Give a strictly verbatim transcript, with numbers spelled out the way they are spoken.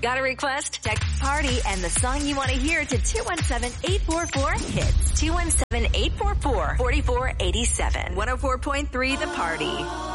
Got a request? Text party and the song you want to hear to two one seven, eight four four, hits. two one seven, eight four four, four four eight seven. one oh four point three The Party.